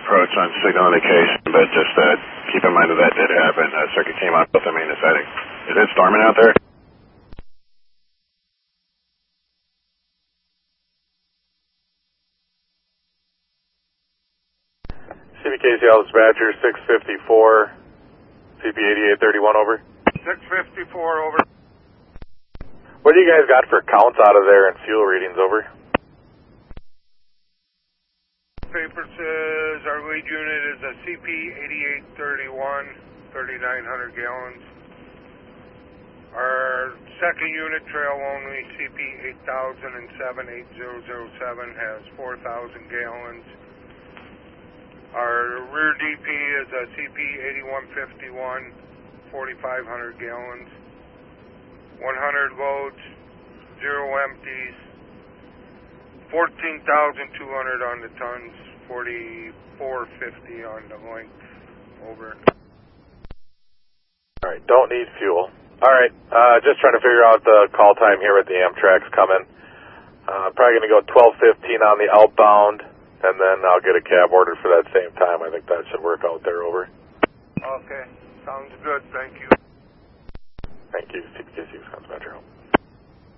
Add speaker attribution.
Speaker 1: approach on signal indication, but just keep in mind that did happen. Circuit came out with the main setting. Is it storming out there?
Speaker 2: CBKCL dispatcher 654, CP 8831 over.
Speaker 3: 654 over.
Speaker 2: What do you guys got for counts out of there and fuel readings over?
Speaker 3: Paper says our lead unit is a CP 8831, 3,900 gallons. Our second unit, trail only, CP 8007, 8007, has 4,000 gallons. Our rear DP is a CP 8151, 4,500 gallons. 100 loads, 0 empties, 14,200 on the tons, 4,450 on the length. Over.
Speaker 2: Alright, don't need fuel. Alright, just trying to figure out the call time here with the Amtrak's coming. Probably going to go 12:15 on the outbound, and then I'll get a cab ordered for that same time. I think that should work out there. Over.
Speaker 3: Okay, sounds good. Thank you.
Speaker 2: Thank you. CPKC Wisconsin Metro.